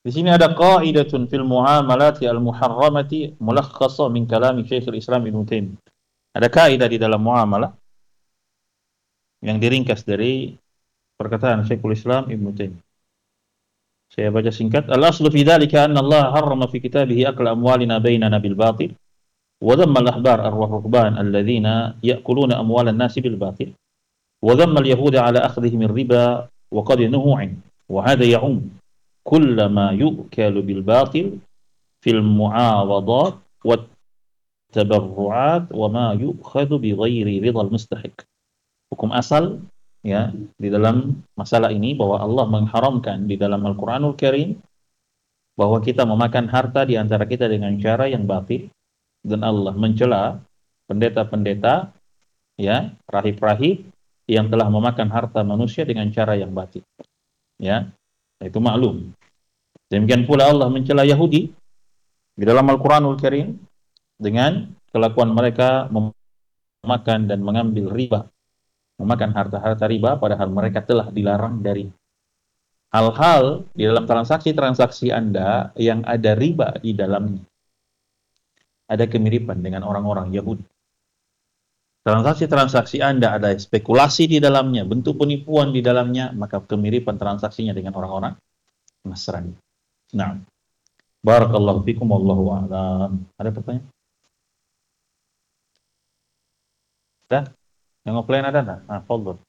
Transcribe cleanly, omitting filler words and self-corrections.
Di sini ada qaidatun fil muamalati al-muharramati mulakhkhasa min kalami Syekhul Islam Ibnu Taimiyah. Ada kaidah di dalam muamalah yang diringkas dari perkataan Syekhul Islam Ibnu Taimiyah. Saya baca singkat. Al-aslu fi dzalika anna Allah harrama fi kitabihi akla amwalina bainana bil batil wa dhamma al-ahbar ar-ruhban alladhina ya'kuluna amwal an-nas bil batil wa dhamma al-yahuda ala akhdhihim ar-riba wa qad nuhu 'an wa hadha ya'um kull ma yu'kalu bil batil fil mu'awadat wat tabarru'at wa ma yu'khadhu bi ghairi ridha al-mustahiq. Hukum asal ya di dalam masalah ini bahwa Allah mengharamkan di dalam Al-Qur'anul Karim bahwa kita memakan harta di antara kita dengan cara yang batil, dan Allah mencela pendeta-pendeta ya, rahib-rahib yang telah memakan harta manusia dengan cara yang batil. Ya, itu maklum. Demikian pula Allah mencela Yahudi di dalam Al-Qur'anul Karim dengan kelakuan mereka memakan dan mengambil riba, memakan harta-harta riba padahal mereka telah dilarang dari hal-hal di dalam transaksi-transaksi Anda yang ada riba di dalamnya. Ada kemiripan dengan orang-orang Yahudi. Transaksi-transaksi Anda ada spekulasi di dalamnya, bentuk penipuan di dalamnya, maka kemiripan transaksinya dengan orang-orang Nasrani. Nah, barakallahu fikum wallahu a'lam. Ada pertanyaan? Ada? Yang offline ada enggak? Fadhil.